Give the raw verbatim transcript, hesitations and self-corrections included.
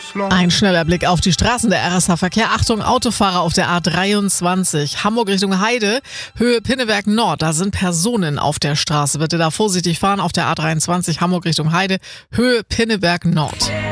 Ein schneller Blick auf die Straßen, der R S H-Verkehr. Achtung, Autofahrer auf der A dreiundzwanzig. Hamburg Richtung Heide, Höhe Pinneberg Nord. Da sind Personen auf der Straße. Bitte da vorsichtig fahren auf der A dreiundzwanzig. Hamburg Richtung Heide, Höhe Pinneberg Nord.